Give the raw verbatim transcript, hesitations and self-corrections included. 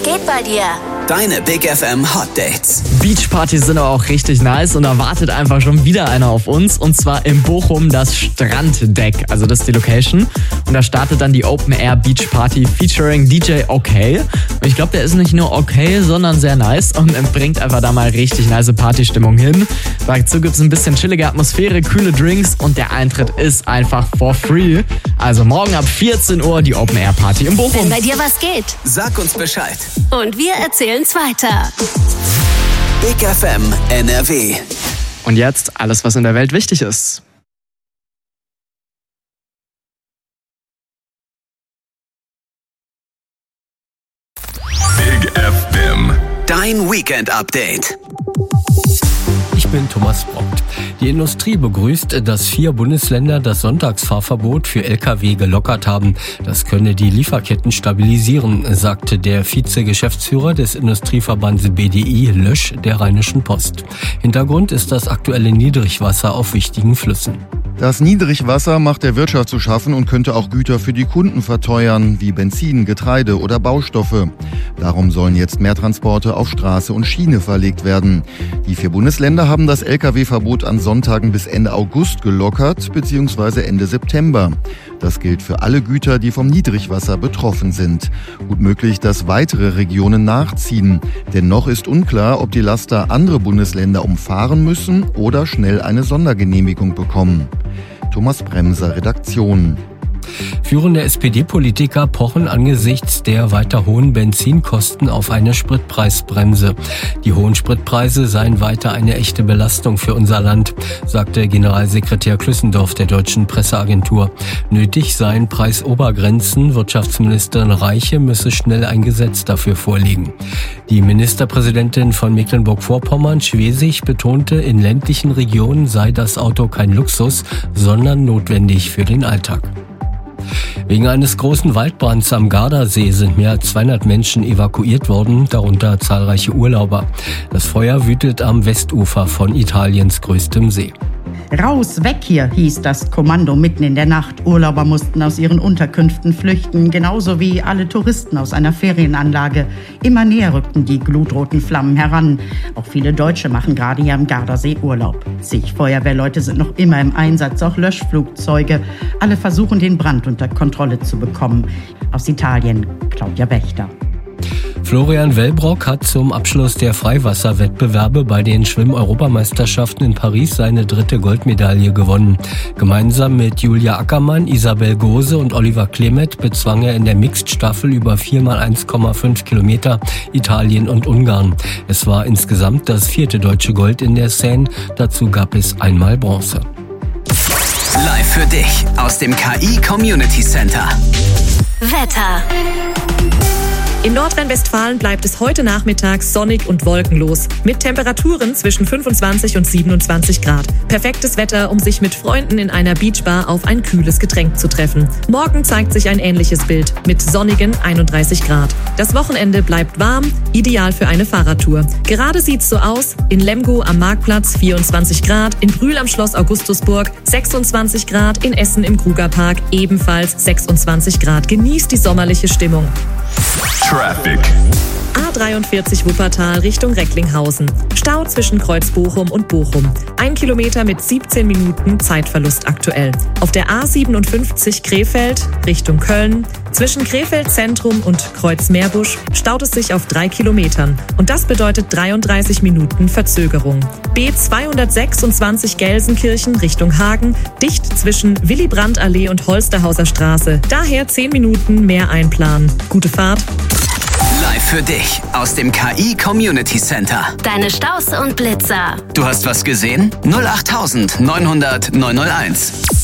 Was geht bei dir? Deine Big F M Hot Dates. Beachpartys sind aber auch richtig nice und da wartet einfach schon wieder einer auf uns. Und zwar in Bochum das Stranddeck. Also das ist die Location. Und da startet dann die Open Air Beach Party featuring D J Okay. Und ich glaube, der ist nicht nur okay, sondern sehr nice und bringt einfach da mal richtig nice Partystimmung hin. Dazu gibt es ein bisschen chillige Atmosphäre, kühle Drinks und der Eintritt ist einfach for free. Also morgen ab vierzehn Uhr die Open Air Party in Bochum. Wenn bei dir was geht. Sag uns Bescheid. Und wir erzählen's weiter. Big F M N R W. Und jetzt alles, was in der Welt wichtig ist. Big F M. Dein Weekend Update. Ich bin Thomas Brockt. Die Industrie begrüßt, dass vier Bundesländer das Sonntagsfahrverbot für L K W gelockert haben. Das könne die Lieferketten stabilisieren, sagte der Vize-Geschäftsführer des Industrieverbands B D I, Lösch, der Rheinischen Post. Hintergrund ist das aktuelle Niedrigwasser auf wichtigen Flüssen. Das Niedrigwasser macht der Wirtschaft zu schaffen und könnte auch Güter für die Kunden verteuern, wie Benzin, Getreide oder Baustoffe. Darum sollen jetzt mehr Transporte auf Straße und Schiene verlegt werden. Die vier Bundesländer haben das L K W-Verbot an Sonntagen bis Ende August gelockert, beziehungsweise Ende September. Das gilt für alle Güter, die vom Niedrigwasser betroffen sind. Gut möglich, dass weitere Regionen nachziehen. Denn noch ist unklar, ob die Laster andere Bundesländer umfahren müssen oder schnell eine Sondergenehmigung bekommen. Thomas Bremser, Redaktion. Führende S P D-Politiker pochen angesichts der weiter hohen Benzinkosten auf eine Spritpreisbremse. Die hohen Spritpreise seien weiter eine echte Belastung für unser Land, sagte Generalsekretär Klüssendorf der deutschen Presseagentur. Nötig seien Preisobergrenzen. Wirtschaftsministerin Reiche müsse schnell ein Gesetz dafür vorlegen. Die Ministerpräsidentin von Mecklenburg-Vorpommern, Schwesig, betonte, in ländlichen Regionen sei das Auto kein Luxus, sondern notwendig für den Alltag. Wegen eines großen Waldbrands am Gardasee sind mehr als zweihundert Menschen evakuiert worden, darunter zahlreiche Urlauber. Das Feuer wütet am Westufer von Italiens größtem See. Raus, weg hier, hieß das Kommando mitten in der Nacht. Urlauber mussten aus ihren Unterkünften flüchten, genauso wie alle Touristen aus einer Ferienanlage. Immer näher rückten die glutroten Flammen heran. Auch viele Deutsche machen gerade hier am Gardasee Urlaub. Zig Feuerwehrleute sind noch immer im Einsatz, auch Löschflugzeuge. Alle versuchen, den Brand unter Kontrolle zu bekommen. Aus Italien, Claudia Wächter. Florian Wellbrock hat zum Abschluss der Freiwasserwettbewerbe bei den Schwimm-Europameisterschaften in Paris seine dritte Goldmedaille gewonnen. Gemeinsam mit Julia Ackermann, Isabel Gose und Oliver Klemet bezwang er in der Mixed-Staffel über vier mal eins Komma fünf Kilometer Italien und Ungarn. Es war insgesamt das vierte deutsche Gold in der Seine, dazu gab es einmal Bronze. Live für dich aus dem K I Community Center. Wetter. In Nordrhein-Westfalen bleibt es heute Nachmittag sonnig und wolkenlos. Mit Temperaturen zwischen fünfundzwanzig und siebenundzwanzig Grad. Perfektes Wetter, um sich mit Freunden in einer Beachbar auf ein kühles Getränk zu treffen. Morgen zeigt sich ein ähnliches Bild mit sonnigen einunddreißig Grad. Das Wochenende bleibt warm, ideal für eine Fahrradtour. Gerade sieht's so aus. In Lemgo am Marktplatz vierundzwanzig Grad, in Brühl am Schloss Augustusburg sechsundzwanzig Grad, in Essen im Krugerpark ebenfalls sechsundzwanzig Grad. Genießt die sommerliche Stimmung. Traffic. A dreiundvierzig Wuppertal Richtung Recklinghausen. Stau zwischen Kreuzbochum und Bochum. Ein Kilometer mit siebzehn Minuten Zeitverlust aktuell. Auf der A siebenundfünfzig Krefeld Richtung Köln. Zwischen Krefeld Zentrum und Kreuz-Meerbusch staut es sich auf drei Kilometern. Und das bedeutet dreiunddreißig Minuten Verzögerung. B zweihundertsechsundzwanzig Gelsenkirchen Richtung Hagen. Dicht zwischen Willy-Brandt-Allee und Holsterhauser Straße. Daher zehn Minuten mehr einplanen. Gute Fahrt. Live für dich aus dem K I Community Center. Deine Staus und Blitzer. Du hast was gesehen? null acht neunhundert neunhunderteins.